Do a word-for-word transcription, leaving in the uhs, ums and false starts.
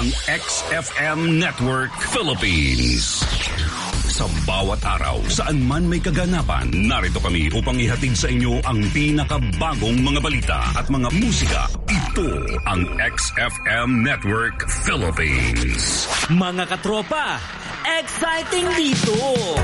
ang X F M Network Philippines. Sa bawat araw, saan man may kaganapan, narito kami upang ihatid sa inyo ang pinakabagong mga balita at mga musika. Ito ang X F M Network Philippines. Mga katropa, exciting dito!